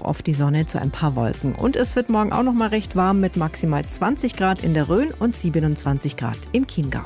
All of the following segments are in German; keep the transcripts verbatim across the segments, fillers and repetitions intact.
oft die Sonne zu ein paar Wolken. Und es wird morgen auch noch mal recht warm mit maximal zwanzig Grad in der Rhön und siebenundzwanzig Grad im Chiemgau.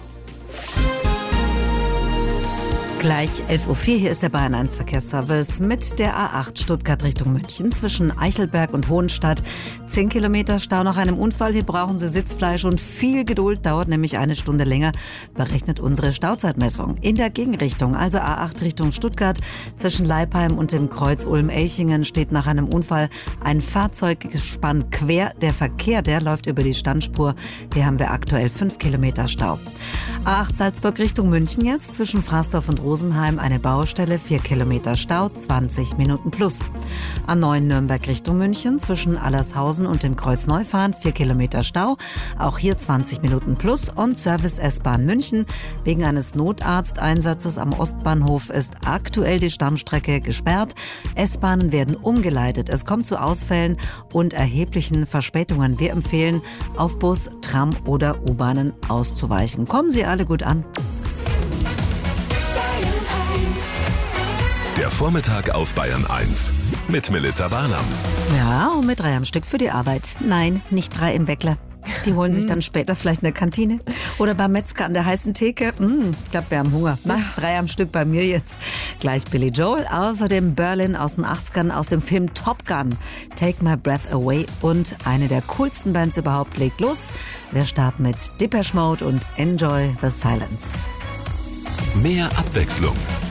Gleich elf Uhr vier, hier ist der Bayern eins Verkehrsservice mit der A acht Stuttgart Richtung München zwischen Eichelberg und Hohenstadt. Zehn Kilometer Stau nach einem Unfall. Hier brauchen Sie Sitzfleisch und viel Geduld, dauert nämlich eine Stunde länger, berechnet unsere Stauzeitmessung. In der Gegenrichtung, also A acht Richtung Stuttgart zwischen Leipheim und dem Kreuz Ulm-Elchingen steht nach einem Unfall ein Fahrzeuggespann quer. Der Verkehr, der läuft über die Standspur. Hier haben wir aktuell fünf Kilometer Stau. A acht Salzburg Richtung München jetzt zwischen Fraßdorf und Rosenheim eine Baustelle, vier Kilometer Stau, zwanzig Minuten plus. A neun Nürnberg Richtung München zwischen Allershausen und dem Kreuz Neufahren, vier Kilometer Stau, auch hier zwanzig Minuten plus. Und Service S-Bahn München. Wegen eines Notarzteinsatzes am Ostbahnhof ist aktuell die Stammstrecke gesperrt. S-Bahnen werden umgeleitet. Es kommt zu Ausfällen und erheblichen Verspätungen. Wir empfehlen, auf Bus, Tram oder U-Bahnen auszuweichen. Kommen Sie alle gut an. Der Vormittag auf Bayern eins mit Melita Barnam. Ja, und mit drei am Stück für die Arbeit. Nein, nicht drei im Weckler. Die holen sich dann später vielleicht in der Kantine oder beim Metzger an der heißen Theke. Mm, ich glaube, wir haben Hunger. Na, drei am Stück bei mir jetzt. Gleich Billy Joel, außerdem Berlin aus den achtzigern aus dem Film Top Gun, Take My Breath Away und eine der coolsten Bands überhaupt legt los. Wir starten mit Depeche Mode und Enjoy the Silence. Mehr Abwechslung